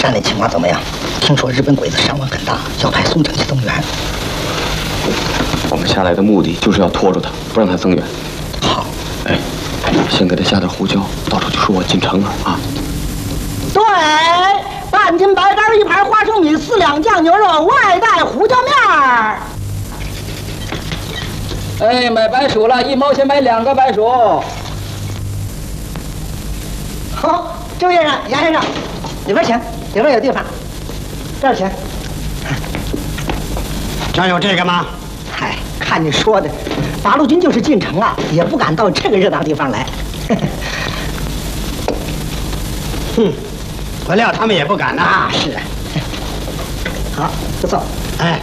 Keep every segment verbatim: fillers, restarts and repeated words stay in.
山里情况怎么样？听说日本鬼子伤亡很大，要派苏警去增援。 我们下来的目的就是要拖住他，不让他增援。 好， 哎，先给他下点胡椒，到时候就说我进城了啊。 对，半斤白干，一盘花生米，四两酱牛肉，外带胡椒面儿。 哎，买白薯了，一毛钱买两个白薯。 好，周先生、杨先生，里边请，里边有地方，这儿请。 这有这个吗？ 嗨，看你说的，八路军就是进城啊，也不敢到这个热闹地方来。 哼，我料他们也不敢呐。 啊，是啊。好，不错。 哎，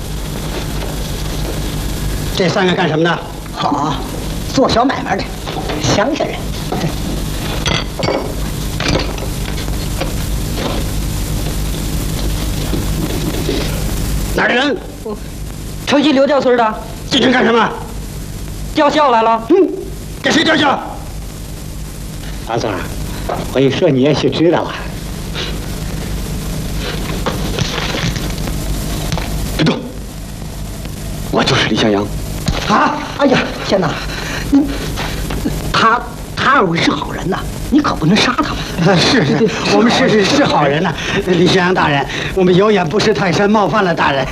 这三个干什么的？ 好，做小买卖的，乡下人。 哪儿的人？ 城西刘家村的， 进城干什么？ 吊孝来了。 嗯，给谁吊孝？老总，我一说你也许知道啊。 别动！我就是李向阳。 啊！哎呀，天哪！你他他二位是好人呐，你可不能杀他们。 啊，是是，我们是是是好人呐，李向阳大人，我们有眼不识泰山，冒犯了大人。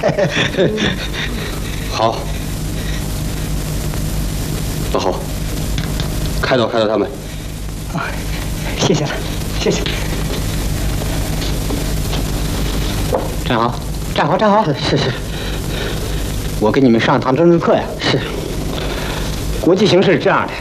好，老侯，开导开导他们。 啊，谢谢了，谢谢。 站好，站好，站好。是是。我给你们上堂政治课呀。是。国际形势是这样的，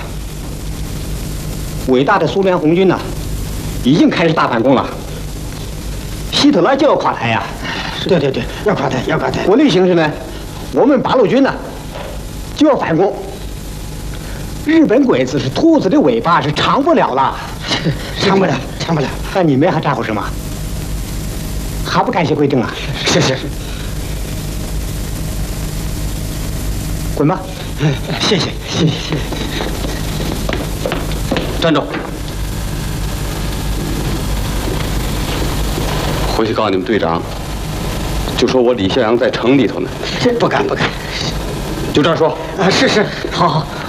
伟大的苏联红军呢，已经开始大反攻了。希特勒就要垮台呀。对对对，要垮台，要垮台。国内形势呢，我们八路军呢就要反攻。日本鬼子是兔子的尾巴，是长不了了，长不了，长不了。那你们还咋呼什么？还不感谢贵政啊？是是是。滚吧！谢谢谢谢谢谢。 站住！回去告诉你们队长，就说我李向阳在城里头呢。 这不敢不敢。 就这样说。 啊，是是，好好。